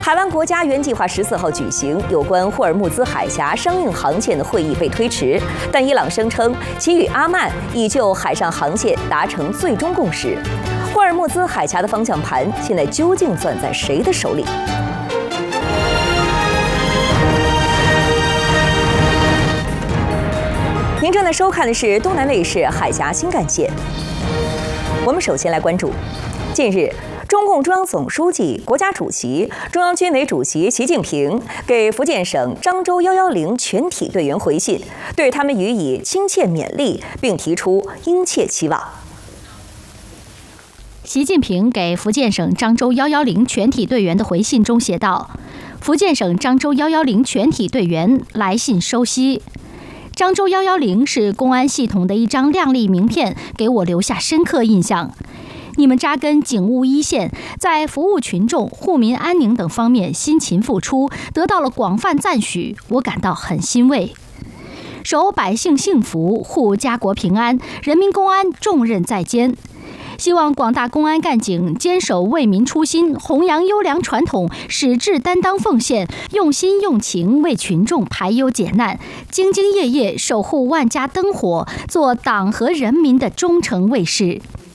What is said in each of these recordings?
台湾国家原计划14号举行有关霍尔木兹海峡商运航线的会议被推迟，但伊朗声称其与阿曼已就海上航线达成最终共识。霍尔木兹海峡的方向盘现在究竟攥在谁的手里？您正在收看的是东南卫视海峡新干线。我们首先来关注，近日，中共中央总书记、国家主席、中央军委主席习近平给福建省漳州110全体队员回信，对他们予以亲切勉励，并提出殷切期望。 习近平给福建省漳州110全体队员的回信中写道：“福建省漳州110全体队员来信收悉。漳州110是公安系统的一张亮丽名片，给我留下深刻印象。你们扎根警务一线，在服务群众、护民安宁等方面辛勤付出，得到了广泛赞许，我感到很欣慰。守百姓幸福，护家国平安，人民公安重任在肩。希望广大公安干警坚守为民初心，弘扬优良传统，矢志担当奉献，用心用情为群众排忧解难，兢兢业业守护万家灯火，做党和人民的忠诚卫士。”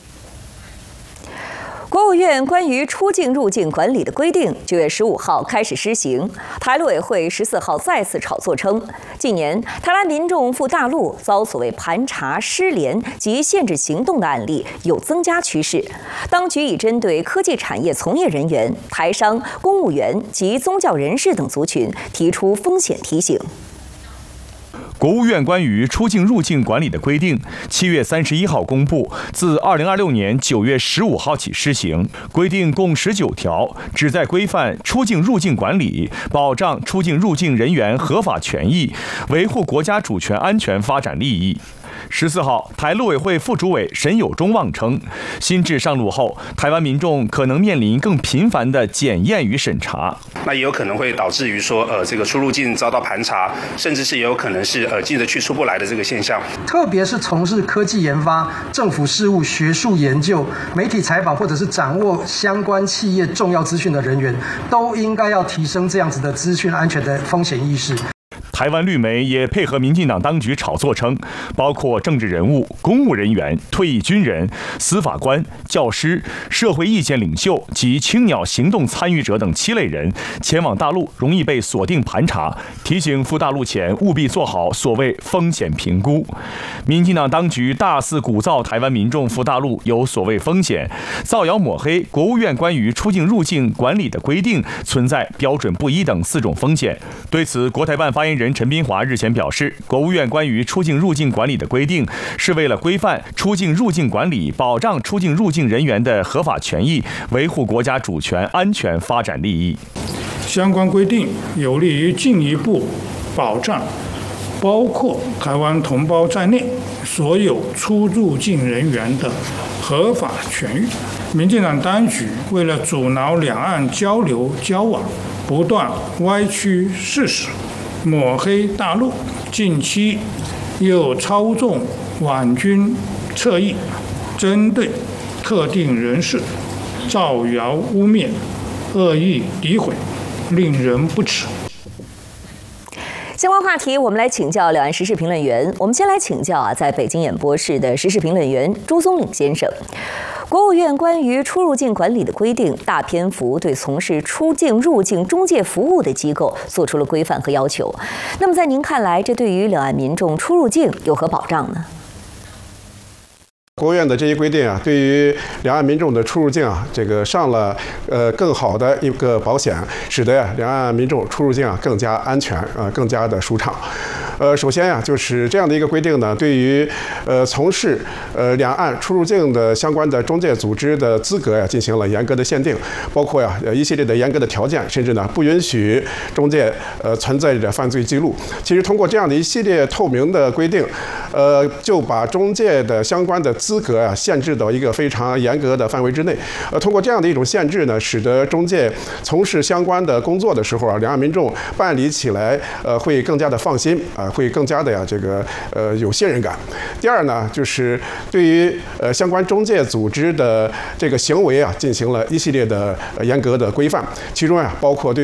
国务院关于出境入境管理的规定9月15号开始施行。台陆委会14号再次炒作称，近年台湾民众赴大陆遭所谓盘查、失联及限制行动的案例有增加趋势。当局已针对科技产业从业人员、台商、公务员及宗教人士等族群提出风险提醒。 国务院关于出境入境管理的规定7月31号公布，自2026年9月15号起施行。规定共19条，旨在规范出境入境管理，保障出境入境人员合法权益，维护国家主权安全发展利益。14号，台陆委会副主委沈友忠望称，新制上路后，台湾民众可能面临更频繁的检验与审查。 那也有可能会导致于说，这个出入境遭到盘查，甚至是也有可能是进得去出不来的这个现象。 特别是从事科技研发、政府事务、学术研究、媒体采访或者是掌握相关企业重要资讯的人员，都应该要提升这样子的资讯安全的风险意识。 台湾绿媒也配合民进党当局炒作称，包括政治人物、公务人员、退役军人、司法官、教师、社会意见领袖及青鸟行动参与者等7类人前往大陆容易被锁定盘查，提醒赴大陆前务必做好所谓风险评估。民进党当局大肆鼓噪台湾民众赴大陆有所谓风险，造谣抹黑国务院关于出境入境管理的规定存在标准不一等4种风险。对此，国台办发言人陈斌华日前表示，国务院关于出境入境管理的规定是为了规范出境入境管理，保障出境入境人员的合法权益，维护国家主权安全发展利益。 相关规定有利于进一步保障包括台湾同胞在内所有出入境人员的合法权益。民进党当局为了阻挠两岸交流交往，不断歪曲事实，抹黑大陆，近期又操纵网军侧翼，针对特定人士造谣污蔑、恶意诋毁，令人不齿。 相关话题，我们来请教两岸时事评论员。我们先来请教在北京演播室的时事评论员朱松岭先生。国务院关于出入境管理的规定大篇幅对从事出境入境中介服务的机构做出了规范和要求。那么在您看来，这对于两岸民众出入境有何保障呢？ 国务院的这些规定啊，对于两岸民众的出入境啊，这个上了更好的一个保险，使得两岸民众出入境啊更加安全更加的舒畅。首先呀，就是这样的一个规定呢，对于从事两岸出入境的相关的中介组织的资格呀，进行了严格的限定，包括呀一系列的严格的条件，甚至呢不允许中介存在着犯罪记录。其实通过这样的一系列透明的规定，就把中介的相关的资格啊限制到一个非常严格的范围之内。通过这样的一种限制呢，使得中介从事相关的工作的时候啊，两岸民众办理起来会更加的放心会更加的有信任感。第二呢，就是对于相关中介组织的这个行为啊，进行了一系列的严格的规范，其中包括对